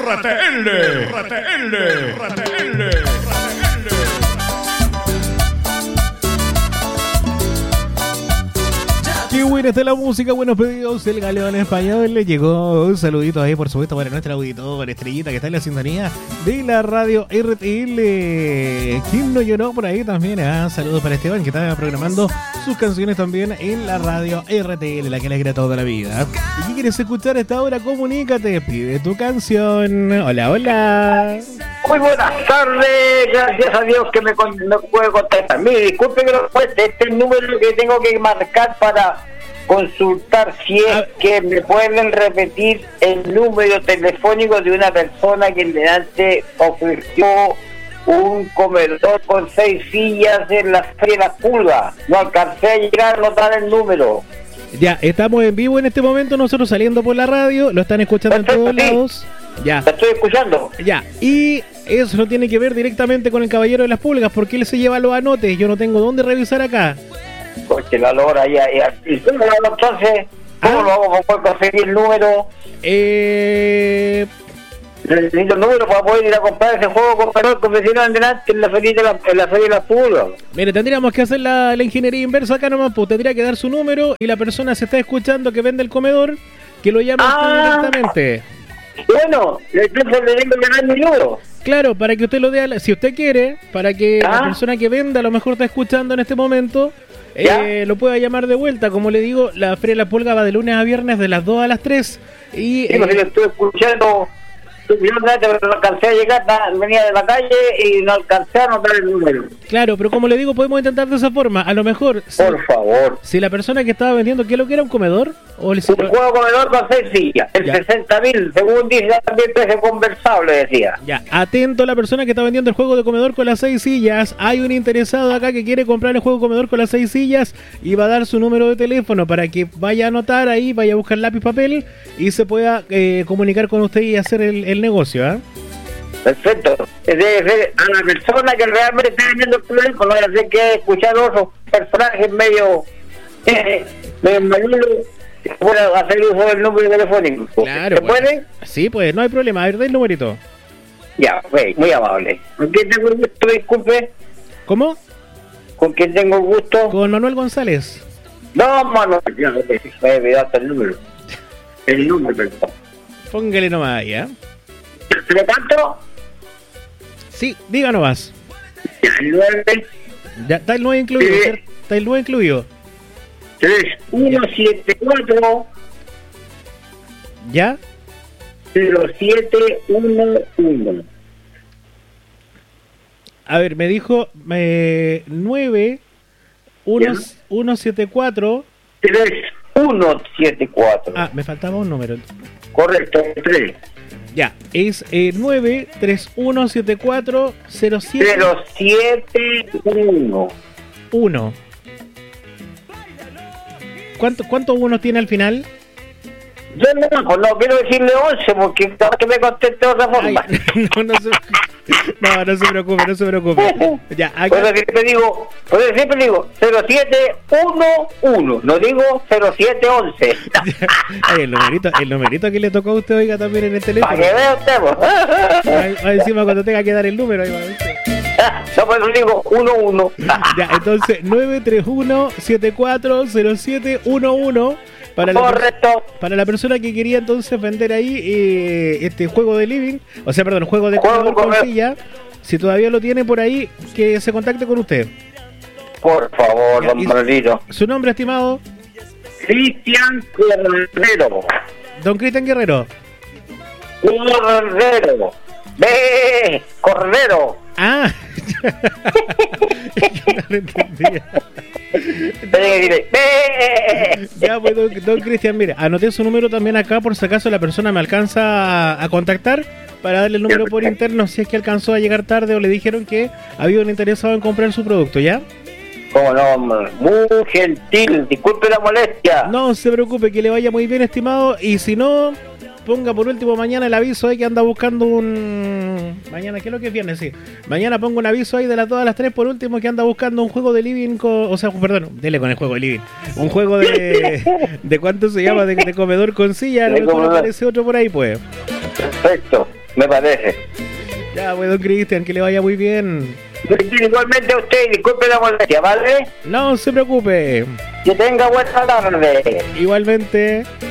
Qué buena está la música, buenos pedidos. El Galeón Español le llegó un saludito ahí, por supuesto, para nuestra auditora Estrellita que está en la sintonía de la radio RTL. ¿Quién no lloró por ahí también? Saludos para Esteban que está programando sus canciones también en la radio RTL, la que alegra toda la vida. ¿Y qué quieres escuchar a esta hora? Comunícate, pide tu canción. Hola, hola. Muy buenas tardes, gracias a Dios que me puede contestar. Mire, disculpe que lo cueste, este es el número que tengo que marcar para consultar si es que me pueden repetir el número telefónico de una persona que delante ofreció un comedor con 6 sillas en la Feria de las Pulgas. No alcancé a llegar a notar el número. Ya, estamos en vivo en este momento, nosotros saliendo por la radio, lo están escuchando Perfecto, en todos lados. Ya. ¿La estoy escuchando? Ya, y eso no tiene que ver directamente con el caballero de las pulgas, porque él se lleva los anotes, yo no tengo dónde revisar acá. Porque la lora ya. ¿Y cómo lo hago entonces? ¿Cómo lo hago? ¿Cómo puedo conseguir el número? Necesito el número para poder ir a comprar ese juego con calor confesional en delante en la feria de las Pulgas. Mire, tendríamos que hacer la ingeniería inversa acá nomás, pues tendría que dar su número y la persona se está escuchando que vende el comedor, que lo llame directamente. Bueno, entonces le tengo que dar mi número. Claro, para que usted lo dé, si usted quiere, para que la persona que venda a lo mejor está escuchando en este momento, lo pueda llamar de vuelta. Como le digo, la Feria de la Pulga va de lunes a viernes de las 2 a las 3. Y sí, lo estoy escuchando. Yo no alcancé a llegar, venía de la calle y no alcancé a anotar el número. Claro, pero como le digo, podemos intentar de esa forma. A lo mejor, por favor. Si la persona que estaba vendiendo, ¿qué es lo que era? ¿Un comedor? ¿O un juego comedor con 6 sillas, el 60.000, según dice también precio conversable, decía. Ya, atento a la persona que está vendiendo el juego de comedor con las 6 sillas. Hay un interesado acá que quiere comprar el juego comedor con las 6 sillas y va a dar su número de teléfono para que vaya a anotar ahí, vaya a buscar lápiz, papel y se pueda comunicar con usted y hacer el negocio, Perfecto. Debe ser a la persona que realmente está vendiendo el teléfono, no voy a hacer que escuchar otros personajes medio malulos que puedan hacer uso del número telefónico. Claro, ¿Se puede? Sí, pues no hay problema. A ver, dé el numerito. Ya, muy amable. ¿Con quién tengo el gusto? Disculpe. ¿Cómo? ¿Con quién tengo el gusto? Con Manuel González. No, Manuel, ya, me he olvidado el número. El número, perdón. Póngale nomás ahí, ¿Le canto? Sí, diga nomás. Ya, el 9. Ya está el 9 incluido, ¿cierto? Está el 9 incluido. 3174. ¿Ya? 0711. A ver, me dijo 9174 3174. Ah, me faltaba un número. Correcto, 3. Ya, es 93174 071. 1. ¿Cuántos unos tiene al final? Yo no quiero decirle 11 porque cada que me conteste de otra forma. No se preocupe. Ya, acá... Por eso siempre digo 0711, no digo 0711. el numerito que le tocó a usted, oiga, también en el teléfono. Para que vea usted, ahí encima cuando tenga que dar el número, ahí va, ¿viste? Yo por eso digo 11. Ya, entonces 931-740711 correcto. Para la persona que quería entonces vender ahí este juego de living, juego de comedor con silla, si todavía lo tiene por ahí, que se contacte con usted. Por favor, don Manuelito. ¿Su nombre, estimado? Cristian Guerrero. Don Cristian Guerrero. Cordero. Ah, yo no lo entendía. Ya, pues, don Cristian, mire, anoté su número también acá por si acaso la persona me alcanza a contactar para darle el número por interno si es que alcanzó a llegar tarde o le dijeron que había un interesado en comprar su producto, ¿ya? ¿Cómo no? Muy gentil, disculpe la molestia. No se preocupe, que le vaya muy bien, estimado, y si no, ponga por último mañana el aviso de que anda buscando un... Mañana, ¿qué es lo que es viernes? Sí. Mañana pongo un aviso ahí de las 2 a las 3 por último que anda buscando un juego de living dele con el juego de living. Un juego de ¿cuánto se llama? De comedor con silla, a lo mejor aparece otro por ahí, pues. Perfecto. Me parece. Ya, pues, don Cristian, que le vaya muy bien. Igualmente a usted, disculpe la molestia, ¿vale? No se preocupe. Que tenga buena tarde. Igualmente.